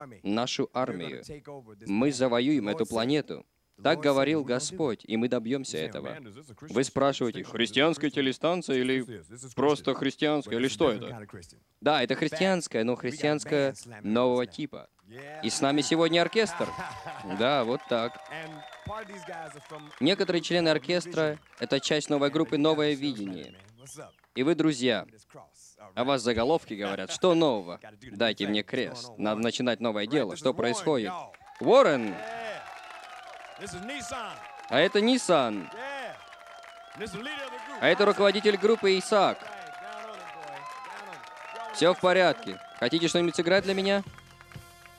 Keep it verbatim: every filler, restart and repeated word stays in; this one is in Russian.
нашу армию. Мы завоюем эту планету. Так говорил Господь, и мы добьемся этого. Вы спрашиваете, христианская телестанция или просто христианская, или что это? Да, это христианская, но христианская нового типа. И с нами сегодня оркестр. Да, вот так. Некоторые члены оркестра — это часть новой группы «Новое видение». И вы друзья. О вас заголовки говорят. Что нового? Дайте мне крест. Надо начинать новое дело. Что происходит? Уоррен! А это Nissan. А это руководитель группы Исаак. Все в порядке. Хотите что-нибудь сыграть для меня?